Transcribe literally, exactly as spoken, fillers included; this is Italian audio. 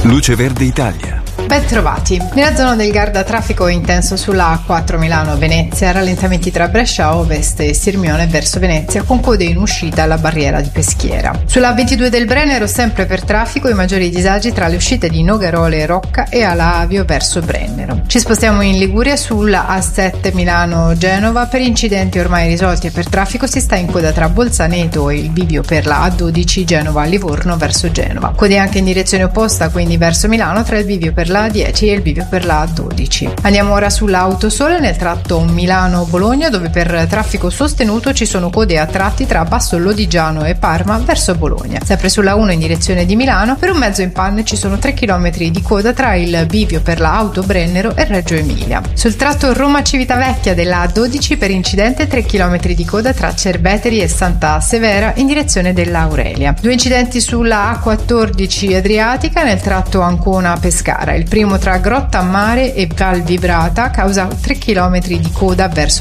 Luce Verde Italia. Ben trovati. Nella zona del Garda traffico intenso sulla A quattro Milano-Venezia, rallentamenti tra Brescia Ovest e Sirmione verso Venezia con code in uscita alla barriera di Peschiera. Sulla A ventidue del Brennero sempre per traffico i maggiori disagi tra le uscite di Nogarole e Rocca e alla Avio verso Brennero. Ci spostiamo in Liguria sulla A sette Milano-Genova per incidenti ormai risolti e per traffico si sta in coda tra Bolzaneto e il bivio per la A dodici Genova-Livorno verso Genova. Code anche in direzione opposta, quindi verso Milano, tra il bivio per la A dieci e il bivio per la A dodici. Andiamo ora sulla Autosole nel tratto Milano-Bologna, dove per traffico sostenuto ci sono code a tratti tra Basso Lodigiano e Parma verso Bologna. Sempre sulla uno in direzione di Milano, per un mezzo in panne ci sono tre chilometri di coda tra il bivio per la Auto Brennero e Reggio Emilia. Sul tratto Roma-Civitavecchia della A dodici per incidente tre chilometri di coda tra Cerveteri e Santa Severa in direzione della Aurelia. Due incidenti sulla A quattordici Adriatica nel tratto Ancona-Pescara. Il primo tra Grotta a Mare e Val Vibrata causa tre chilometri di coda verso